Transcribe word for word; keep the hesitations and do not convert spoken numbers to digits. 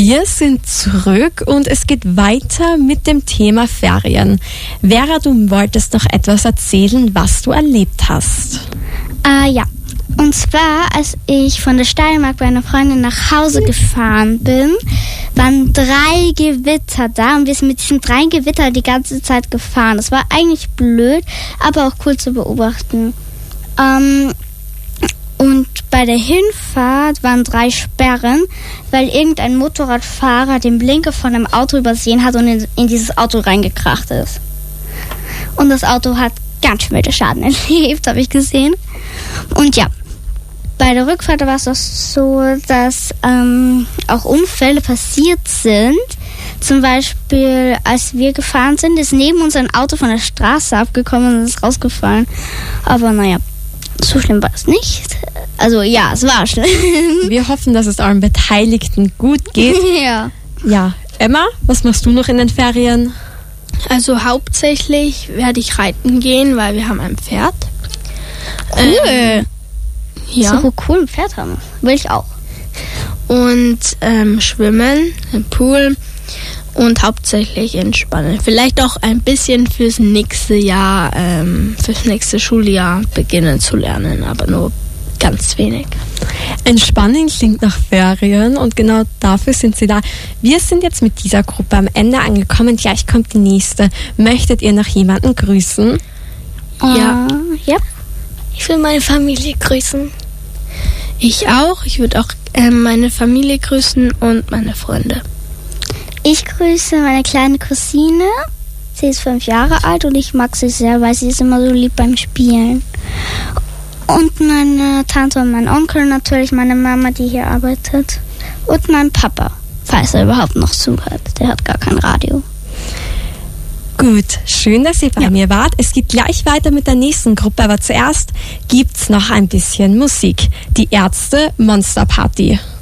Wir sind zurück und es geht weiter mit dem Thema Ferien. Vera, du wolltest noch etwas erzählen, was du erlebt hast. Äh, ja. Und zwar, als ich von der Steiermark bei einer Freundin nach Hause gefahren bin, waren drei Gewitter da und wir sind mit diesen drei Gewittern die ganze Zeit gefahren. Das war eigentlich blöd, aber auch cool zu beobachten. Ähm, und bei der Hinfahrt waren drei Sperren, weil irgendein Motorradfahrer den Blinker von einem Auto übersehen hat und in, in dieses Auto reingekracht ist. Und das Auto hat ganz schön viel Schaden erlebt, habe ich gesehen. Und ja, bei der Rückfahrt war es auch so, dass ähm, auch Unfälle passiert sind. Zum Beispiel, als wir gefahren sind, ist neben uns ein Auto von der Straße abgekommen und ist rausgefallen. Aber naja, so schlimm war es nicht. Also ja, es war schlimm. Wir hoffen, dass es allen Beteiligten gut geht. Ja. Ja, Emma, was machst du noch in den Ferien? Also hauptsächlich werde ich reiten gehen, weil wir haben ein Pferd. Cool. Ähm, ja. So cool ein Pferd haben. Will ich auch. Und ähm, schwimmen im Pool und hauptsächlich entspannen. Vielleicht auch ein bisschen fürs nächste Jahr, ähm, fürs nächste Schuljahr beginnen zu lernen, aber nur ganz wenig. Entspannen klingt nach Ferien und genau dafür sind sie da. Wir sind jetzt mit dieser Gruppe am Ende angekommen. Gleich kommt die nächste. Möchtet ihr noch jemanden grüßen? Ja. Uh, ja. Ich will meine Familie grüßen. Ich auch. Ich würde auch ähm, meine Familie grüßen und meine Freunde. Ich grüße meine kleine Cousine. Sie ist fünf Jahre alt und ich mag sie sehr, weil sie ist immer so lieb beim Spielen. Und meine Tante und mein Onkel, natürlich meine Mama, die hier arbeitet. Und mein Papa, falls er überhaupt noch zuhört. Der hat gar kein Radio. Gut, schön, dass ihr bei ja. mir wart. Es geht gleich weiter mit der nächsten Gruppe, aber zuerst gibt's noch ein bisschen Musik. Die Ärzte Monster Party.